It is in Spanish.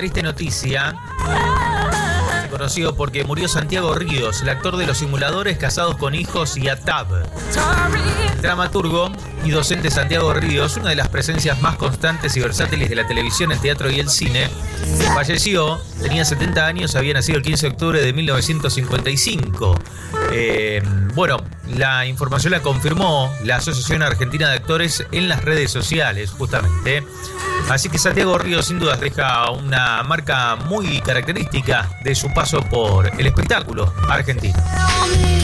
triste noticia. Conocido porque murió Santiago Ríos, el actor de Los Simuladores, Casados con Hijos y ATAB. El dramaturgo y docente Santiago Ríos, una de las presencias más constantes y versátiles de la televisión, el teatro y el cine, falleció, tenía 70 años, había nacido el 15 de octubre de 1955. Bueno, la información la confirmó la Asociación Argentina de Actores en las redes sociales, justamente. Así que Santiago Ríos sin dudas deja una marca muy característica de su paso por el espectáculo argentino.